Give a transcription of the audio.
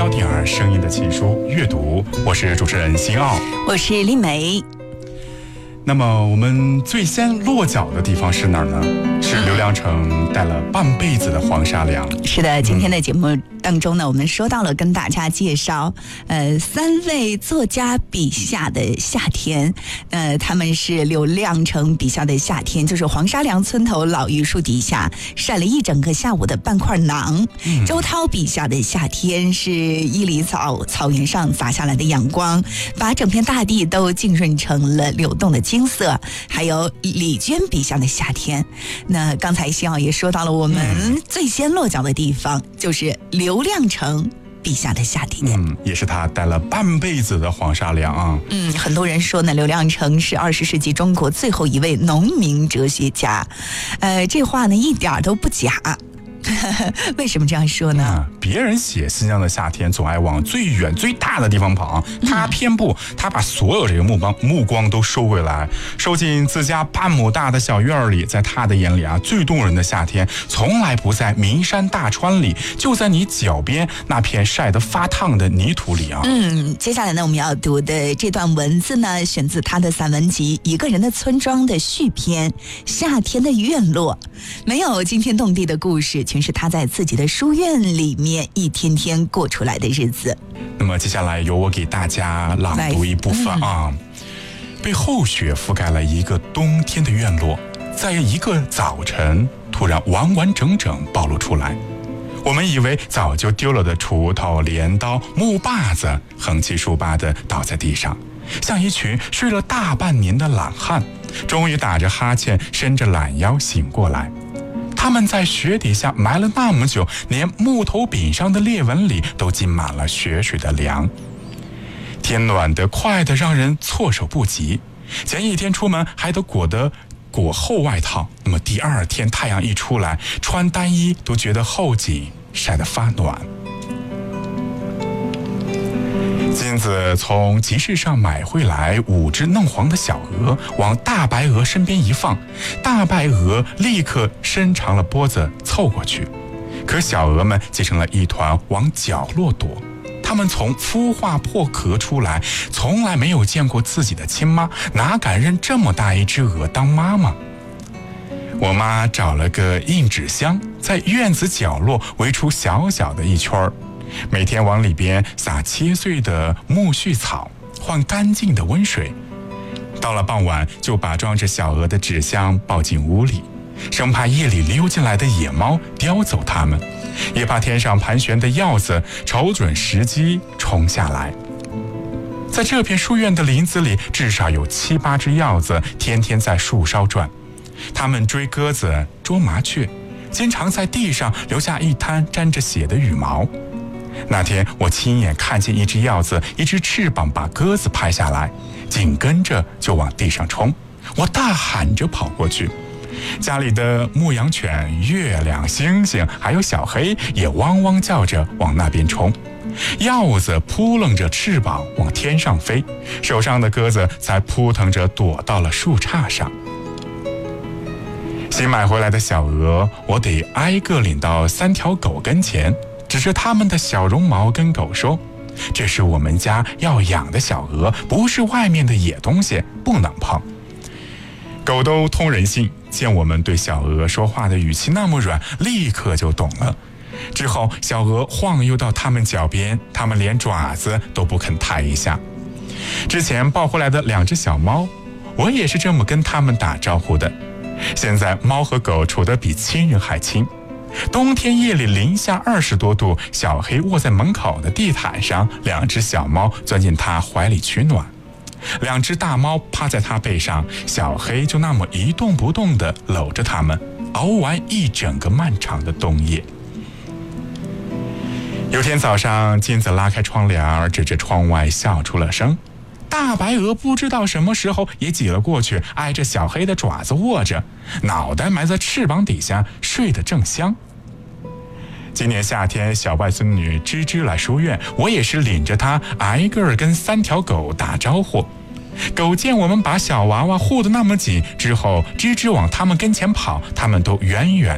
焦点声音的情书阅读，我是主持人辛奥， 我是丽梅。 那么我们最先落脚的地方是哪儿呢？是刘良成带了半辈子的黄沙梁。 是的，今天的节目当中呢，我们说到了跟大家介绍3位作家笔下的夏天。他们是刘亮程笔下的夏天，就是黄沙梁村头老榆树底下晒了一整个下午的半块馕。周涛笔下的夏天是伊犁草原上洒下来的阳光，把整片大地都浸润成了流动的金色。还有李娟笔下的夏天，那刚才辛奥也说到了，我们最先落脚的地方就是刘亮程笔下的夏天。 也是他带了半辈子的黄沙梁啊。 很多人说呢，刘亮程是20世纪中国最后一位农民哲学家。这话呢一点都不假。为什么这样说呢？ 别人写新疆的夏天总爱往最远最大的地方跑，他偏不，他把所有这个目光都收回来，收进自家半亩大的小院里。在他的眼里啊，最动人的夏天从来不在名山大川里，就在你脚边那片晒得发烫的泥土里啊。 接下来呢，我们要读的这段文字呢，选自他的散文集《一个人的村庄》的续篇《夏天的院落》。没有惊天动地的故事，全是他在自己的书院里面一天天过出来的日子。 那么接下来由我给大家朗读一部分啊。被厚雪覆盖了一个冬天的院落，在一个早晨突然完完整整暴露出来。我们以为早就丢了的锄头、镰刀、木把子横七竖八地倒在地上，像一群睡了大半年的懒汉，终于打着哈欠伸着懒腰醒过来。他们在雪底下埋了那么久，连木头柄上的裂纹里都浸满了雪水的凉。天暖得快得让人措手不及，前一天出门还得裹厚外套，那么第二天太阳一出来，穿单衣都觉得后颈晒得发暖。金子从集市上买回来5只嫩黄的小鹅，往大白鹅身边一放，大白鹅立刻伸长了脖子凑过去，可小鹅们结成了一团往角落躲。它们从孵化破壳出来，从来没有见过自己的亲妈，哪敢认这么大一只鹅当妈妈？我妈找了个硬纸箱，在院子角落围出小小的一圈，每天往里边撒切碎的苜蓿草，换干净的温水。到了傍晚，就把装着小鹅的纸箱抱进屋里，生怕夜里溜进来的野猫叼走它们，也怕天上盘旋的鹞子瞅准时机冲下来。在这片书院的林子里，至少有7、8只鹞子天天在树梢转，它们追鸽子、捉麻雀，经常在地上留下一滩沾着血的羽毛。那天我亲眼看见一只鹞子一只翅膀把鸽子拍下来，紧跟着就往地上冲，我大喊着跑过去。家里的牧羊犬、月亮、星星还有小黑也汪汪叫着往那边冲。鹞子扑棱着翅膀往天上飞，手上的鸽子才扑腾着躲到了树杈上。新买回来的小鹅，我得挨个领到3条狗跟前，指着它们的小绒毛跟狗说，这是我们家要养的小鹅，不是外面的野东西，不能碰。狗都通人性，见我们对小鹅说话的语气那么软，立刻就懂了。之后小鹅晃悠到它们脚边，它们连爪子都不肯抬一下。之前抱回来的2只小猫，我也是这么跟它们打招呼的。现在猫和狗处得比亲人还亲。冬天夜里零下20多度，小黑卧在门口的地毯上，2只小猫钻进它怀里取暖。2只大猫趴在它背上，小黑就那么一动不动地搂着它们，熬完一整个漫长的冬夜。有天早上，金子拉开窗帘，指着窗外笑出了声。大白鹅不知道什么时候也挤了过去，挨着小黑的爪子卧着，脑袋埋在翅膀底下，睡得正香。今年夏天，小外孙女芝芝来书院，我也是领着她挨个跟3条狗打招呼。狗见我们把小娃娃护得那么紧，之后芝芝往他们跟前跑，他们都远远